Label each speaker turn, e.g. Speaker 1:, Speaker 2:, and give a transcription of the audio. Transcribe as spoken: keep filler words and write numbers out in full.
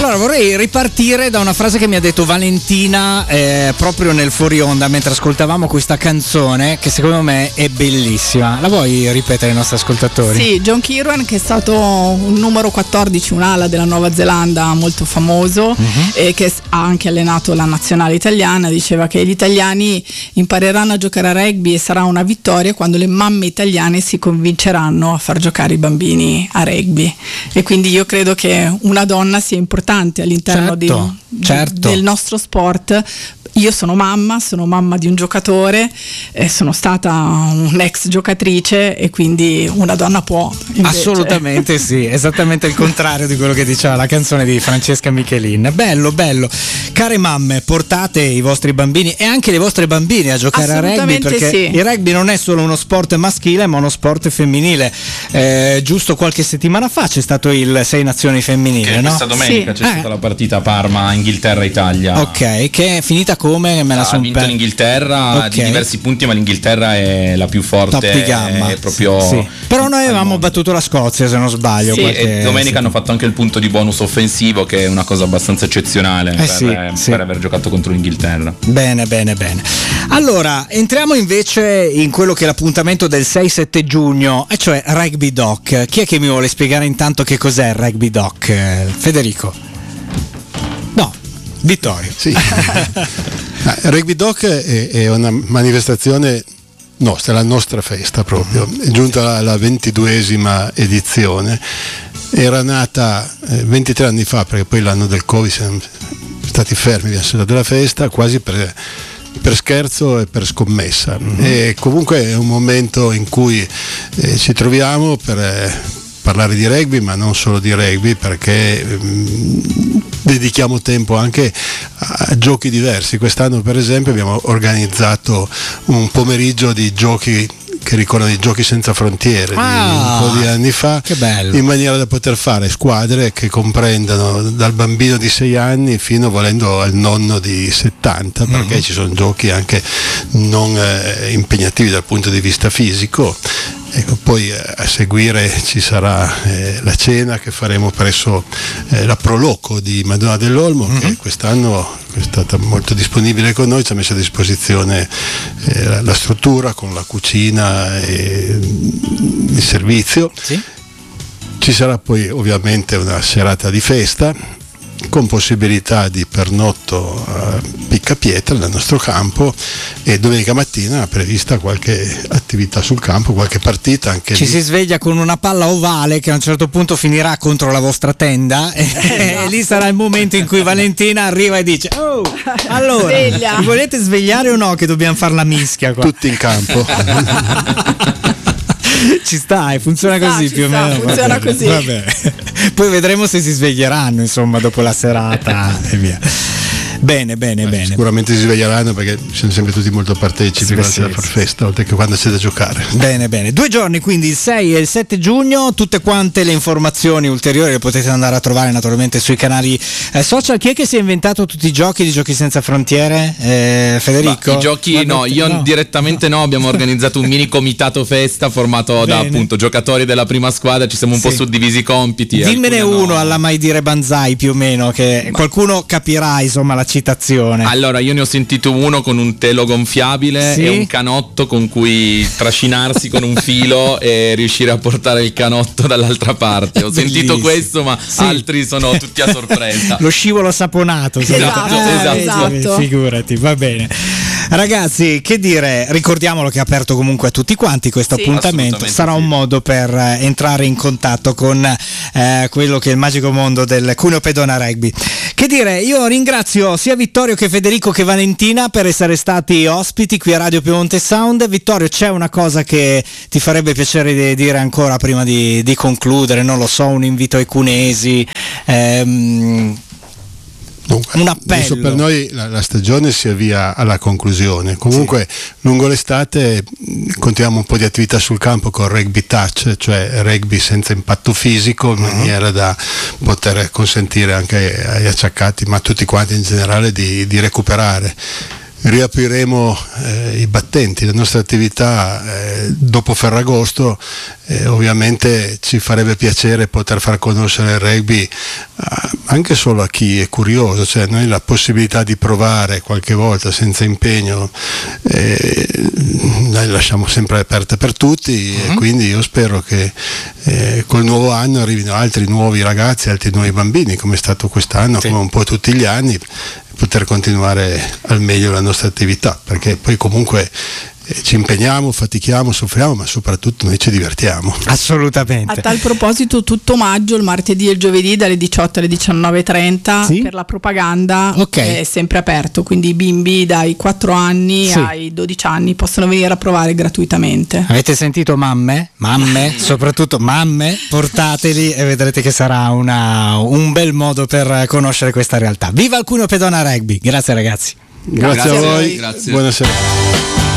Speaker 1: Allora vorrei ripartire da una frase che mi ha detto Valentina eh, proprio nel fuori onda mentre ascoltavamo questa canzone, che secondo me è bellissima. La vuoi ripetere ai nostri ascoltatori?
Speaker 2: Sì, John Kirwan, che è stato un numero quattordici, un'ala della Nuova Zelanda molto famoso, uh-huh. e che ha anche allenato la nazionale italiana, diceva che gli italiani impareranno a giocare a rugby e sarà una vittoria quando le mamme italiane si convinceranno a far giocare i bambini a rugby. E quindi io credo che una donna sia importante all'interno
Speaker 1: certo,
Speaker 2: di,
Speaker 1: certo.
Speaker 2: del nostro sport. Io sono mamma, sono mamma di un giocatore, eh, sono stata un'ex giocatrice e quindi una donna può. Invece.
Speaker 1: Assolutamente sì, esattamente il contrario di quello che diceva la canzone di Francesca Michelin. Bello, bello. Care mamme, portate i vostri bambini e anche le vostre bambine a giocare a rugby, perché
Speaker 2: sì.
Speaker 1: il rugby non è solo uno sport maschile ma uno sport femminile. Eh, giusto qualche settimana fa c'è stato il Sei Nazioni femminile,
Speaker 3: che
Speaker 1: no?
Speaker 3: Questa domenica
Speaker 1: sì.
Speaker 3: c'è
Speaker 1: eh.
Speaker 3: stata la partita Parma-Inghilterra-Italia.
Speaker 1: Ok, che è finita come? Me la
Speaker 3: ha
Speaker 1: son
Speaker 3: vinto
Speaker 1: per...
Speaker 3: l'Inghilterra
Speaker 1: okay.
Speaker 3: di diversi punti, ma l'Inghilterra è la più forte.
Speaker 1: Top di gamma.
Speaker 3: È proprio
Speaker 1: sì. Però noi avevamo battuto la Scozia, se non sbaglio.
Speaker 3: Sì, e domenica sì. hanno fatto anche il punto di bonus offensivo, che è una cosa abbastanza eccezionale eh per,
Speaker 1: sì,
Speaker 3: eh,
Speaker 1: sì.
Speaker 3: per aver giocato contro l'Inghilterra.
Speaker 1: Bene, bene, bene. Allora, entriamo invece in quello che è l'appuntamento del sei sette giugno, e cioè Rugby Doc. Chi è che mi vuole spiegare intanto che cos'è il Rugby Doc? Federico? No, Vittorio.
Speaker 4: Sì. Ah, Rugby Doc è, è una manifestazione nostra, è la nostra festa proprio, è giunta alla, alla ventiduesima edizione, era nata eh, ventitré anni fa, perché poi l'anno del Covid siamo stati fermi, abbiamo salutato la festa quasi per, per scherzo e per scommessa, mm-hmm. e comunque è un momento in cui eh, ci troviamo per eh, parlare di rugby, ma non solo di rugby, perché mh, dedichiamo tempo anche a giochi diversi. Quest'anno per esempio abbiamo organizzato un pomeriggio di giochi che ricordano i Giochi Senza Frontiere
Speaker 1: ah,
Speaker 4: di un po' di anni fa,
Speaker 1: che bello.
Speaker 4: In maniera da poter fare squadre che comprendano dal bambino di sei anni fino volendo al nonno di settanta, perché mm-hmm. ci sono giochi anche non eh, impegnativi dal punto di vista fisico. Ecco, poi eh, a seguire ci sarà eh, la cena che faremo presso eh, la Proloco di Madonna dell'Olmo, mm-hmm. che quest'anno è stata molto disponibile con noi, ci ha messo a disposizione eh, la, la struttura con la cucina e il servizio.
Speaker 1: Sì.
Speaker 4: Ci sarà poi ovviamente una serata di festa con possibilità di pernotto a Piccapietra nel nostro campo, e domenica mattina è prevista qualche attività sul campo, qualche partita anche
Speaker 1: ci
Speaker 4: lì.
Speaker 1: Si sveglia con una palla ovale che a un certo punto finirà contro la vostra tenda e, e lì sarà il momento in cui Valentina arriva e dice: oh, allora
Speaker 2: Sveglia.
Speaker 1: Vi volete svegliare o no che dobbiamo fare la mischia qua?
Speaker 4: Tutti in campo.
Speaker 1: Ci sta, funziona
Speaker 2: ci sta,
Speaker 1: così
Speaker 2: ci
Speaker 1: più
Speaker 2: sta,
Speaker 1: o meno.
Speaker 2: funziona
Speaker 1: vabbè,
Speaker 2: così.
Speaker 1: Vabbè. Poi vedremo se si sveglieranno, insomma, dopo la serata e via. Bene, bene,
Speaker 4: Beh,
Speaker 1: bene.
Speaker 4: Sicuramente si sveglieranno, perché sono sempre tutti molto partecipi
Speaker 1: sì,
Speaker 4: quando
Speaker 1: sì,
Speaker 4: c'è da far festa, oltre che quando c'è da giocare.
Speaker 1: Bene, bene. Due giorni, quindi il sei e il sette giugno. Tutte quante le informazioni ulteriori le potete andare a trovare naturalmente sui canali eh, social. Chi è che si è inventato tutti i giochi di Giochi Senza Frontiere? Eh, Federico?
Speaker 3: Ma, I giochi Guarda, no, io no. direttamente no, abbiamo organizzato un mini comitato festa formato bene. da appunto giocatori della prima squadra, ci siamo un sì. po' suddivisi i compiti.
Speaker 1: Dimmene uno
Speaker 3: no.
Speaker 1: alla Mai Dire Banzai più o meno, che Ma... qualcuno capirà insomma la citazione.
Speaker 3: Allora, io ne ho sentito uno con un telo gonfiabile sì? e un canotto con cui trascinarsi con un filo e riuscire a portare il canotto dall'altra parte. Ho Bellissimo. sentito questo, ma sì. altri sono tutti a sorpresa.
Speaker 1: Lo scivolo saponato.
Speaker 3: Esatto,
Speaker 1: eh,
Speaker 3: esatto.
Speaker 2: esatto.
Speaker 1: Figurati, va bene. Ragazzi, che dire, ricordiamolo che è aperto comunque a tutti quanti questo sì, appuntamento, sarà un
Speaker 3: sì.
Speaker 1: modo per eh, entrare in contatto con eh, quello che è il magico mondo del Cuneo Pedona Rugby. Che dire, io ringrazio sia Vittorio che Federico che Valentina per essere stati ospiti qui a Radio Piemonte Sound. Vittorio, c'è una cosa che ti farebbe piacere di dire ancora prima di, di concludere? Non lo so, un invito ai cunesi, ehm,
Speaker 4: Dunque,
Speaker 1: un appello.
Speaker 4: Adesso per noi la, la stagione si avvia alla conclusione. Comunque sì. lungo l'estate continuiamo un po' di attività sul campo con rugby touch, cioè rugby senza impatto fisico, in uh-huh. maniera da poter consentire anche agli acciaccati, ma a tutti quanti in generale, di, di recuperare. riapriremo eh, i battenti, la nostra attività eh, dopo Ferragosto. Eh, ovviamente ci farebbe piacere poter far conoscere il rugby eh, anche solo a chi è curioso, cioè noi la possibilità di provare qualche volta senza impegno eh, la lasciamo sempre aperta per tutti, uh-huh. E quindi io spero che eh, col nuovo anno arrivino altri nuovi ragazzi, altri nuovi bambini, come è stato quest'anno, sì. Come un po' tutti gli anni, poter continuare al meglio la nostra attività, perché poi comunque eh, ci impegniamo, fatichiamo, soffriamo, ma soprattutto noi ci divertiamo.
Speaker 1: Assolutamente.
Speaker 2: A tal proposito, tutto maggio, il martedì e il giovedì dalle diciotto alle diciannove e trenta, sì? Per la propaganda, okay. È sempre aperto, quindi i bimbi dai quattro anni, sì, ai dodici anni possono venire a provare gratuitamente.
Speaker 1: Avete sentito mamme? Mamme, soprattutto mamme, portateli e vedrete che sarà una, un bel modo per conoscere questa realtà. Viva il Cuneo Pedona Rugby, grazie ragazzi.
Speaker 4: Grazie, grazie a voi, grazie. Buonasera.